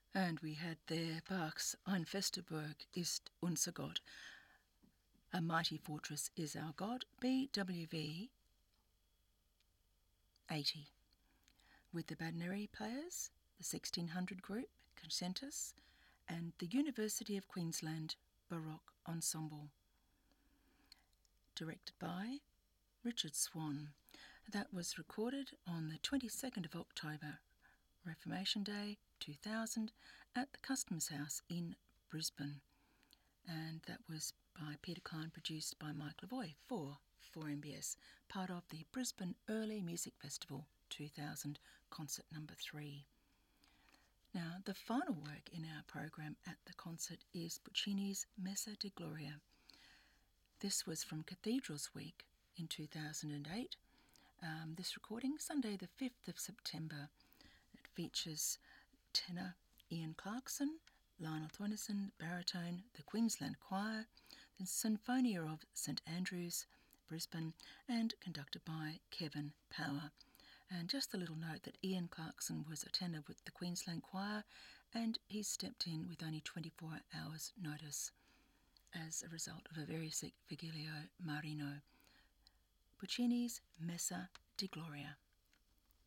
And we had there Bach's Ein fester Burg ist unser Gott. A mighty fortress is our God, BWV 80. With the Badenary Players, the 1600 Group, Consentus, and the University of Queensland Baroque Ensemble. Directed by Richard Swan. That was recorded on the 22nd of October, Reformation Day 2000, at the Customs House in Brisbane. And that was by Peter Klein, produced by Mike Lavoie for 4MBS, part of the Brisbane Early Music Festival 2000, concert number 3. Now, the final work in our program at the concert is Puccini's Messa di Gloria. This was from Cathedrals Week in 2008. This recording, Sunday the 5th of September. It features tenor Ian Clarkson, Lionel Thornison, baritone, the Queensland Choir, the Sinfonia of St Andrews, Brisbane, and conducted by Kevin Power. And just a little note that Ian Clarkson was a tenor with the Queensland Choir, and he stepped in with only 24 hours' notice as a result of a very sick Virgilio Marino. Puccini's Messa di Gloria.